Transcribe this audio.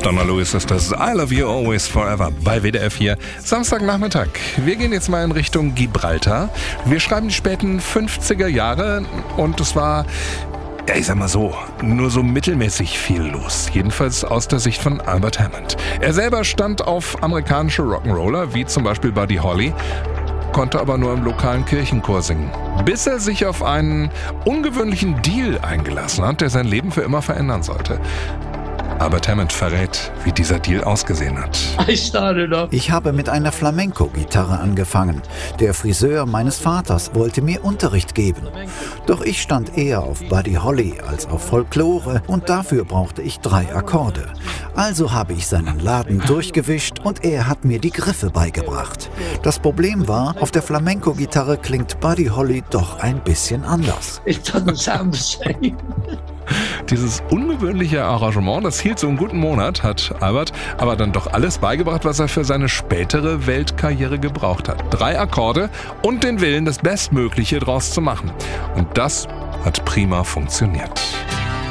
Donna Lewis ist das I Love You Always Forever bei WDR 4. Samstagnachmittag. Wir gehen jetzt mal in Richtung Gibraltar. Wir schreiben die späten 50er Jahre und es war, ja, ich sag mal so, nur so mittelmäßig viel los. Jedenfalls aus der Sicht von Albert Hammond. Er selber stand auf amerikanische Rock'n'Roller, wie zum Beispiel Buddy Holly, konnte aber nur im lokalen Kirchenchor singen. Bis er sich auf einen ungewöhnlichen Deal eingelassen hat, der sein Leben für immer verändern sollte. Albert Hammond verrät, wie dieser Deal ausgesehen hat. Ich habe mit einer Flamenco-Gitarre angefangen. Der Friseur meines Vaters wollte mir Unterricht geben. Doch ich stand eher auf Buddy Holly als auf Folklore und dafür brauchte ich 3 Akkorde. Also habe ich seinen Laden durchgewischt und er hat mir die Griffe beigebracht. Das Problem war, auf der Flamenco-Gitarre klingt Buddy Holly doch ein bisschen anders. It doesn't sound the same. Dieses ungewöhnliche Arrangement, das hielt so einen guten Monat, hat Albert aber dann doch alles beigebracht, was er für seine spätere Weltkarriere gebraucht hat. 3 Akkorde und den Willen, das Bestmögliche draus zu machen. Und das hat prima funktioniert.